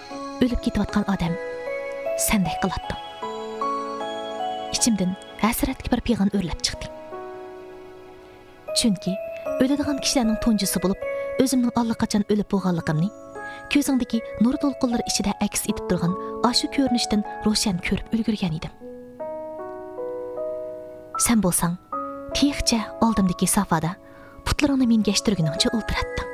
o'lib ketayotgan odam sendek qilatdim. İçimden hasratli bir peyğan o'rlab chiqdi. Chunki o'ladigan kishilarning tunjisi bo'lib, o'zimning allaqachon o'lib bo'lganligimni ko'zingdagi nur to'lqinlari ichida aks etib turgan ashu ko'rinishdan ro'shan ko'rib ulgurgan edim. Sen bo'lsang, texcha oldimdagi safada putlaringni mengashtirguningcha o'ltiratding.